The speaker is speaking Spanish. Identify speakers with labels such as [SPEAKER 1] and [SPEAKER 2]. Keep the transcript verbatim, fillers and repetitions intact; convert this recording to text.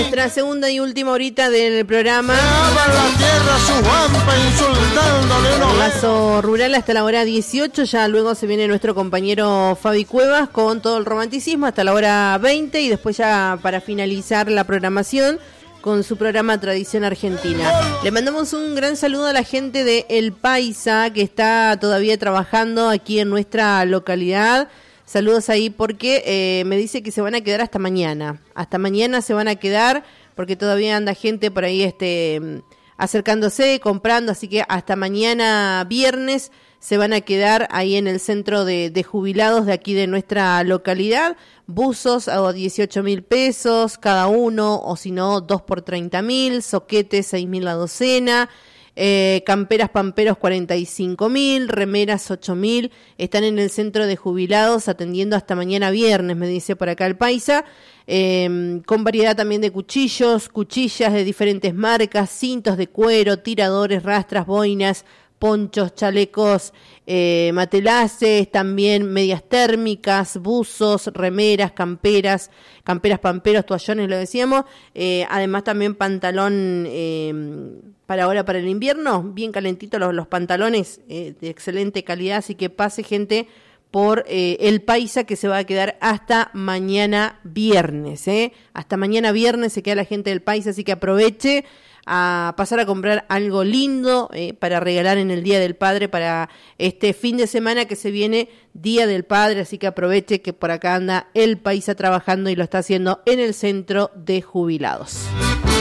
[SPEAKER 1] nuestra segunda y última horita del programa.
[SPEAKER 2] La tierra, su guampa, insultándole unos
[SPEAKER 1] Lazo Rural hasta la hora dieciocho. Ya luego se viene nuestro compañero Fabi Cuevas con todo el romanticismo hasta la hora veinte. Y después ya para finalizar la programación con su programa Tradición Argentina. Le mandamos un gran saludo a la gente de El Paisa que está todavía trabajando aquí en nuestra localidad. Saludos ahí porque eh, me dice que se van a quedar hasta mañana. Hasta mañana se van a quedar porque todavía anda gente por ahí este acercándose, comprando. Así que hasta mañana viernes se van a quedar ahí en el centro de, de jubilados de aquí de nuestra localidad. Buzos a dieciocho mil pesos cada uno, o si no, dos por treinta mil. Soquetes, seis mil la docena. Eh, camperas pamperos cuarenta y cinco mil, remeras ocho mil, están en el centro de jubilados atendiendo hasta mañana viernes, me dice por acá el Paisa, eh, con variedad también de cuchillos, cuchillas de diferentes marcas, cintos de cuero, tiradores, rastras, boinas, ponchos, chalecos, eh, matelaces, también medias térmicas, buzos, remeras, camperas, camperas pamperos, toallones, lo decíamos, eh, además también pantalón eh, para ahora, para el invierno, bien calentitos los, los pantalones, eh, de excelente calidad, así que pase gente por eh, El Paisa que se va a quedar hasta mañana viernes, eh, hasta mañana viernes se queda la gente del Paisa, así que aproveche a pasar a comprar algo lindo eh, para regalar en el Día del Padre, para este fin de semana que se viene, Día del Padre, así que aproveche que por acá anda El Paisa trabajando y lo está haciendo en el centro de jubilados.